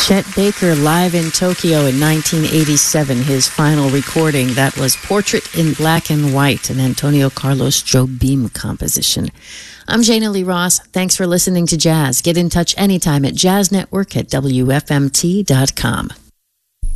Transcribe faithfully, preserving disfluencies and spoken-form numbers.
Chet Baker live in Tokyo in nineteen eighty-seven, his final recording. That was Portrait in Black and White, an Antonio Carlos Jobim composition. I'm Jana Lee Ross. Thanks for listening to Jazz. Get in touch anytime at jazz network at W F M T dot com.